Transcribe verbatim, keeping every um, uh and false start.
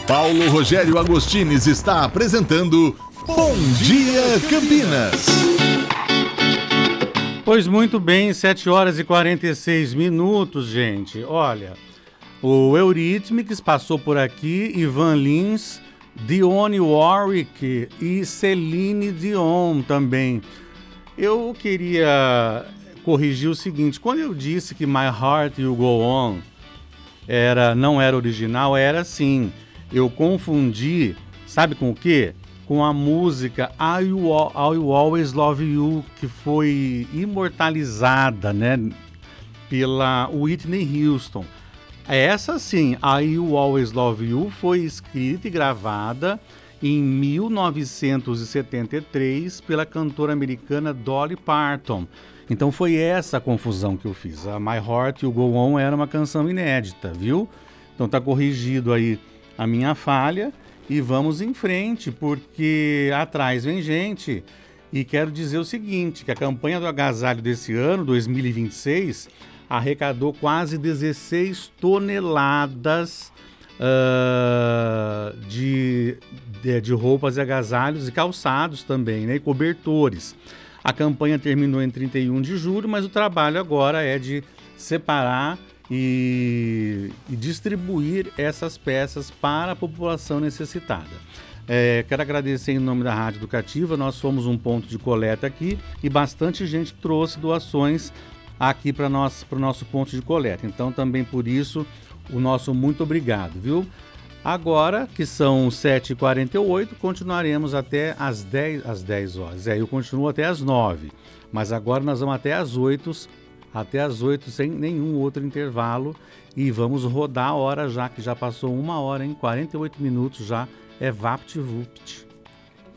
Paulo Rogério Agostines está apresentando Bom Dia Campinas. Pois muito bem, sete horas e quarenta e seis minutos, gente. Olha, o Eurythmics passou por aqui, Ivan Lins, Dionne Warwick e Celine Dion também. Eu queria corrigir o seguinte, quando eu disse que My Heart Will Go On era, não era original, era sim. Eu confundi, sabe com o quê? Com a música I Will, I Will Always Love You, que foi imortalizada, né, pela Whitney Houston. Essa sim, I Will Always Love You, foi escrita e gravada em mil novecentos e setenta e três pela cantora americana Dolly Parton. Então foi essa a confusão que eu fiz. A My Heart Will Go On era uma canção inédita, viu? Então tá corrigido aí a minha falha e vamos em frente, porque atrás vem gente. E quero dizer o seguinte, que a campanha do agasalho desse ano, dois mil e vinte e seis, arrecadou quase dezesseis toneladas uh, de, de, de roupas e agasalhos e calçados também, né, e cobertores. A campanha terminou em trinta e um de julho, mas o trabalho agora é de separar e, e distribuir essas peças para a população necessitada. É, quero agradecer em nome da Rádio Educativa, nós fomos um ponto de coleta aqui e bastante gente trouxe doações aqui para o nosso ponto de coleta. Então também por isso o nosso muito obrigado, viu? Agora, que são sete e quarenta e oito, continuaremos até às dez, às dez horas. É, eu continuo até às nove, mas agora nós vamos até às oito, até às oito sem nenhum outro intervalo e vamos rodar a hora já, que já passou uma hora, em quarenta e oito minutos já, é VaptVupt.